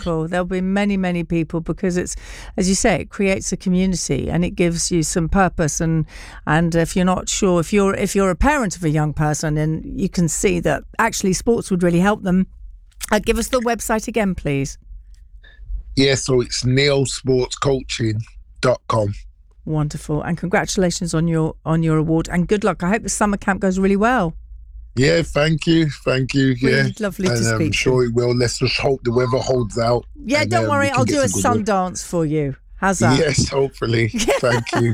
cool. There'll be many, many people, because it's, as you say, it creates a community and it gives you some purpose. And if you're not sure, if you're a parent of a young person and you can see that actually sports would really help them, give us the website again, please. Yeah, so it's neilsportscoaching.com. Wonderful. And congratulations on your award, and good luck. I hope the summer camp goes really well. Yeah, thank you. Really lovely to speak. I'm sure it will. Let's just hope the weather holds out. Yeah, don't worry. I'll do a sun dance for you. How's that? Yes, hopefully. Thank you.